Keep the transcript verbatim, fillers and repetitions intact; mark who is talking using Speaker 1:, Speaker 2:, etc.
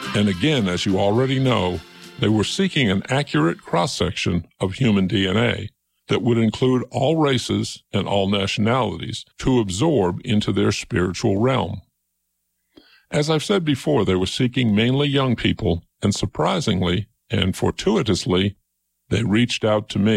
Speaker 1: And again, as you already know, they were seeking an accurate cross-section of human D N A that would include all races and all nationalities to absorb into their spiritual realm. As I've said before, they were seeking mainly young people, and surprisingly and fortuitously, they reached out to me.